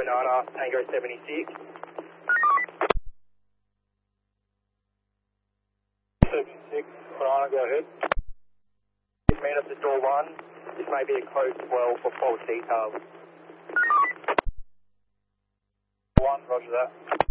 Banana, Tango 76. 76, Banana, go ahead. Man up to door 1. This may be a code 12 for false details. 1, roger that.